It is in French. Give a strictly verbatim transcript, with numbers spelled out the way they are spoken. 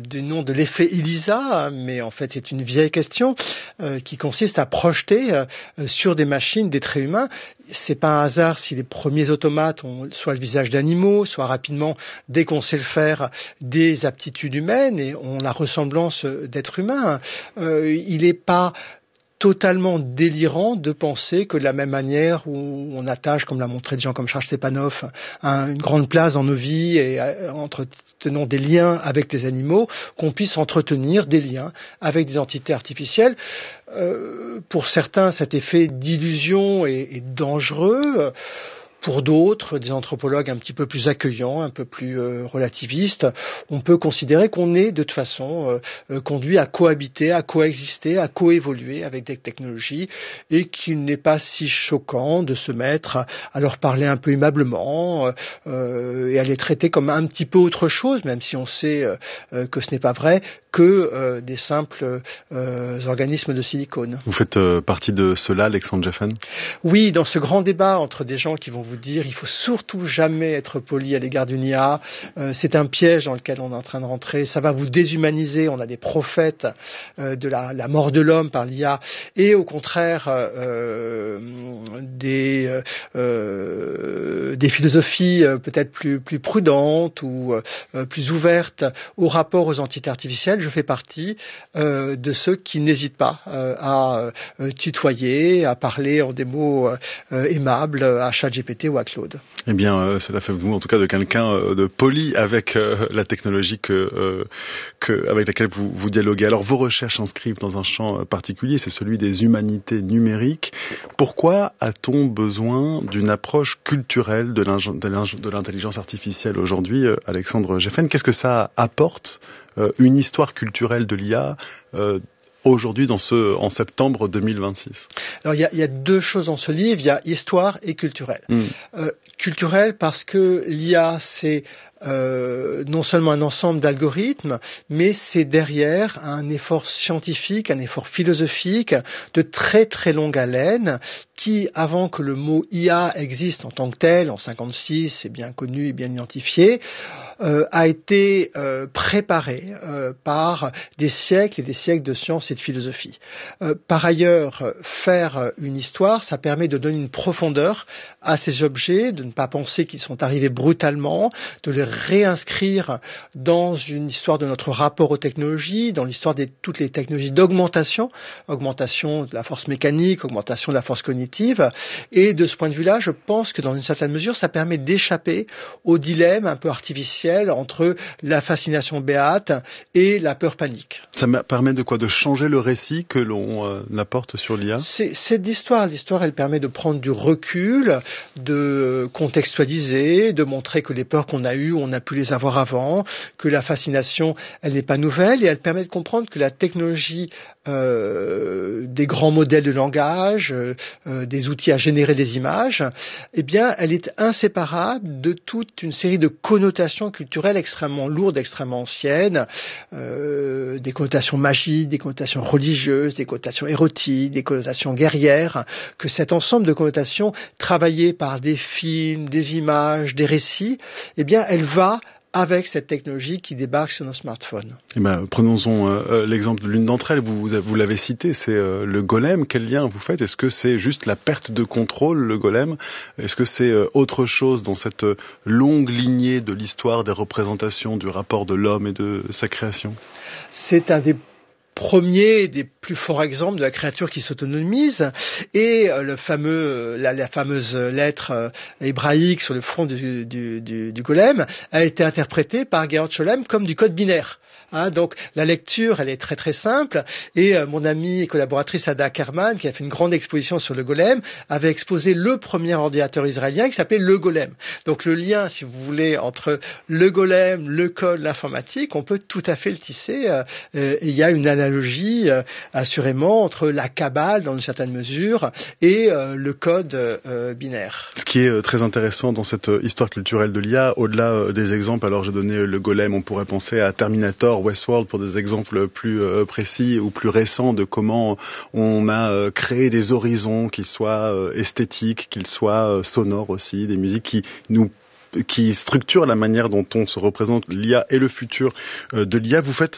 du nom de l'effet ELISA, mais en fait c'est une vieille question euh, qui consiste à projeter euh, sur des machines des traits humains. C'est pas un hasard si les premiers automates ont soit le visage d'animaux, soit rapidement, dès qu'on sait le faire, des aptitudes humaines et ont la ressemblance d'êtres humains. Euh, il n'est pas totalement délirant de penser que de la même manière où on attache, comme l'a montré des gens comme Charles Stepanov, un, une grande place dans nos vies et euh, entretenons des liens avec les animaux, qu'on puisse entretenir des liens avec des entités artificielles. Euh, pour certains, cet effet d'illusion est, est dangereux. Pour d'autres, des anthropologues un petit peu plus accueillants, un peu plus euh, relativistes, on peut considérer qu'on est de toute façon euh, euh, conduit à cohabiter, à coexister, à coévoluer avec des technologies et qu'il n'est pas si choquant de se mettre à, à leur parler un peu aimablement euh, et à les traiter comme un petit peu autre chose, même si on sait euh, que ce n'est pas vrai, que euh, des simples euh, organismes de silicone. Vous faites euh, partie de cela, Alexandre Geffen ? Oui, dans ce grand débat entre des gens qui vont vous dire il faut surtout jamais être poli à l'égard d'une I A, euh, c'est un piège dans lequel on est en train de rentrer, ça va vous déshumaniser, on a des prophètes euh, de la, la mort de l'homme par l'I A, et au contraire euh, des, euh, des philosophies euh, peut-être plus, plus prudentes ou euh, plus ouvertes au rapport aux entités artificielles. Je fais partie euh, de ceux qui n'hésitent pas euh, à euh, tutoyer, à parler en des mots euh, aimables à ChatGPT ou à Claude. Eh bien, euh, cela fait de vous, en tout cas, de quelqu'un euh, de poli avec euh, la technologie que, euh, que, avec laquelle vous, vous dialoguez. Alors, vos recherches s'inscrivent dans un champ particulier, c'est celui des humanités numériques. Pourquoi a-t-on besoin d'une approche culturelle de, de l'intelligence artificielle aujourd'hui, euh, Alexandre Geffen ? Qu'est-ce que ça apporte, euh, une histoire culturelle de l'I A euh, aujourd'hui, dans ce, en septembre deux mille vingt-six? Alors, il y a, il y a deux choses dans ce livre, il y a histoire et culturel. Mm. Euh, culturel parce que l'I A, c'est euh, non seulement un ensemble d'algorithmes, mais c'est derrière un effort scientifique, un effort philosophique de très très longue haleine qui, avant que le mot I A existe en tant que tel, en cinquante-six, c'est bien connu et bien identifié, euh, a été euh, préparé euh, par des siècles et des siècles de science et de philosophie. Euh, par ailleurs, faire une histoire, ça permet de donner une profondeur à ces objets, de ne pas penser qu'ils sont arrivés brutalement, de les réinscrire dans une histoire de notre rapport aux technologies, dans l'histoire de toutes les technologies d'augmentation, augmentation de la force mécanique, augmentation de la force cognitive. Et de ce point de vue-là, je pense que dans une certaine mesure, ça permet d'échapper au dilemme un peu artificiel entre la fascination béate et la peur panique. Ça permet de quoi? De changer le récit que l'on euh, apporte sur l'I A? C'est, c'est l'histoire. L'histoire, elle permet de prendre du recul, de contextualiser, de montrer que les peurs qu'on a eues, on a pu les avoir avant, que la fascination, elle n'est pas nouvelle, et elle permet de comprendre que la technologie euh, des grands modèles de langage, euh, des outils à générer des images, eh bien, elle est inséparable de toute une série de connotations culturelles extrêmement lourdes, extrêmement anciennes, euh, des connotations magiques, des connotations religieuses, des connotations érotiques, des connotations guerrières, que cet ensemble de connotations travaillées par des films, des images, des récits, eh bien, elle va avec cette technologie qui débarque sur nos smartphones. Eh ben, prenons-en euh, l'exemple de l'une d'entre elles, vous, vous l'avez cité, c'est euh, le golem. Quel lien vous faites? Est-ce que c'est juste la perte de contrôle, le golem? Est-ce que c'est euh, autre chose dans cette euh, longue lignée de l'histoire des représentations du rapport de l'homme et de sa création? C'est un des premier des plus forts exemples de la créature qui s'autonomise, et le fameux, la, la fameuse lettre euh, hébraïque sur le front du, du, du, du golem a été interprétée par Gerhard Scholem comme du code binaire. Hein, donc la lecture, elle est très très simple, et euh, mon amie et collaboratrice Ada Ackerman, qui a fait une grande exposition sur le golem, avait exposé le premier ordinateur israélien qui s'appelait le golem. Donc le lien, si vous voulez, entre le golem, le code, l'informatique, on peut tout à fait le tisser. Euh, euh, et il y a une analogie euh, assurément entre la Kabbale, dans une certaine mesure, et euh, le code euh, binaire. Ce qui est euh, très intéressant dans cette euh, histoire culturelle de l'I A, au-delà euh, des exemples, alors j'ai donné le golem, on pourrait penser à Terminator, Westworld pour des exemples plus euh, précis ou plus récents de comment on a euh, créé des horizons qui soient euh, esthétiques, qu'ils soient euh, sonores aussi, des musiques qui nous qui structurent la manière dont on se représente l'I A et le futur euh, de l'I A. Vous faites